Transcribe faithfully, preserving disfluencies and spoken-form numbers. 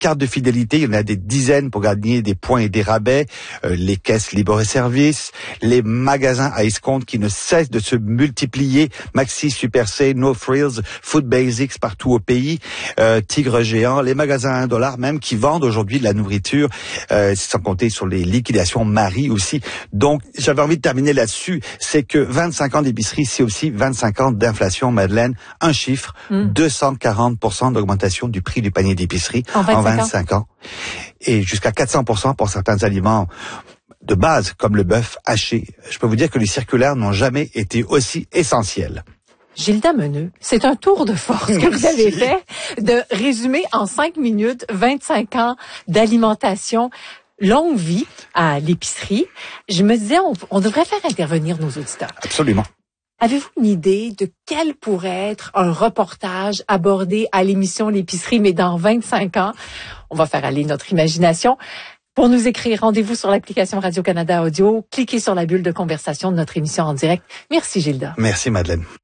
cartes de fidélité, il y en a des dizaines pour gagner des points et des rabais, euh, les caisses libre-service, les magasins à escompte qui ne cessent de se multiplier, Maxi, Super C, No Frills, Food Basics partout au pays, euh, Tigre Géant, les magasins à un dollar même qui vendent aujourd'hui de la nourriture, euh, sans compter sur les liquidations Marie aussi. Donc, j'avais envie de terminer là-dessus, c'est que vingt-cinq ans d'épicerie, c'est aussi vingt-cinq ans d'inflation, Madeleine. Un chiffre, mm. deux cent quarante pour cent d'augmentation du prix du panier d'épicerie en vingt-cinq ans. Et jusqu'à quatre cents pour cent pour certains aliments de base, comme le bœuf haché. Je peux vous dire que les circulaires n'ont jamais été aussi essentiels. Gilda Meneux, c'est un tour de force que vous avez fait de résumer en cinq minutes vingt-cinq ans d'alimentation. Longue vie à l'épicerie. Je me disais, on, on devrait faire intervenir nos auditeurs. Absolument. Avez-vous une idée de quel pourrait être un reportage abordé à l'émission L'épicerie, mais dans vingt-cinq ans? On va faire aller notre imagination. Pour nous écrire, rendez-vous sur l'application Radio-Canada Audio. Cliquez sur la bulle de conversation de notre émission en direct. Merci, Gilda. Merci, Madeleine.